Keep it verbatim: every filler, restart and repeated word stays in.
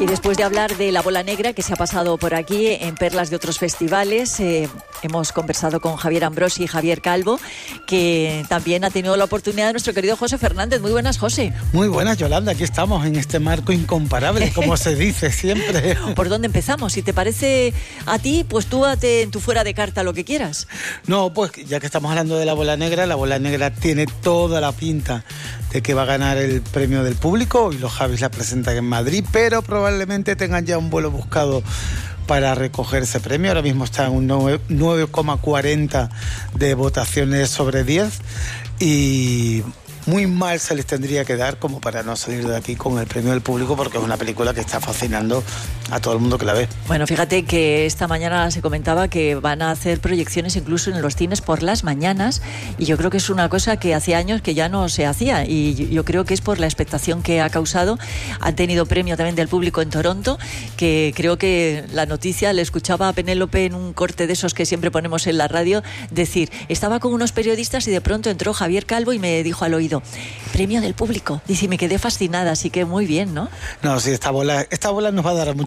Y después de hablar de La Bola Negra, que se ha pasado por aquí en perlas de otros festivales, eh, hemos conversado con Javier Ambrosi y Javier Calvo, que también ha tenido la oportunidad de nuestro querido José Fernández. Muy buenas, José. Muy buenas, Yolanda. Aquí estamos en este marco incomparable, como se dice siempre. ¿Por dónde empezamos? Si te parece a ti, pues tú date en tu fuera de carta lo que quieras. No, pues ya que estamos hablando de La Bola Negra, La Bola Negra tiene toda la pinta de que va a ganar el premio del público. Hoy los Javis la presentan en Madrid, pero probablemente tengan ya un vuelo buscado para recoger ese premio. Ahora mismo está en un nueve coma cuarenta de votaciones sobre diez y muy mal se les tendría que dar como para no salir de aquí con el premio del público, porque es una película que está fascinando a todo el mundo que la ve. Bueno, fíjate que esta mañana se comentaba que van a hacer proyecciones incluso en los cines por las mañanas, y yo creo que es una cosa que hace años que ya no se hacía, y yo creo que es por la expectación que ha causado. Han tenido premio también del público en Toronto, que creo que la noticia, le escuchaba a Penélope en un corte de esos que siempre ponemos en la radio, decir, estaba con unos periodistas y de pronto entró Javier Calvo y me dijo al oído, premio del público. Dice, me quedé fascinada, así que muy bien, ¿no? No, sí, esta bola, esta bola nos va a dar mucho